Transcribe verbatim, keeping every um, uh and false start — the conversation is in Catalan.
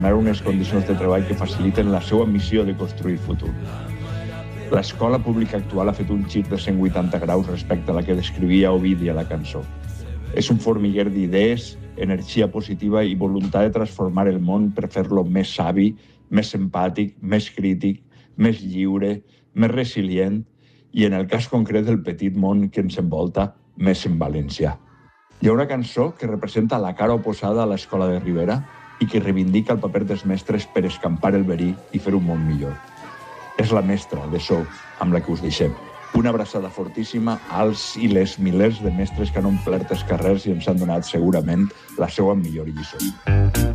unes condicions de treball que faciliten la seva missió de construir futur. L'escola pública actual ha fet un gir de cent vuitanta graus respecte a la que descrivia Ovidi a la cançó. És un formiguer d'idees, energia positiva i voluntat de transformar el món per fer-lo més savi, més empàtic, més crític, més lliure, més resilient i, en el cas concret del petit món que ens envolta, més en valencià. Hi ha una cançó que representa la cara oposada a l'escola de Ribera i que reivindica el paper dels mestres per escampar el verí i fer un món millor. És la mestra de So, amb la que us deixem. Una abraçada fortíssima als i les milers de mestres que han omplert els carrers i ens han donat segurament la seva millor lliçó.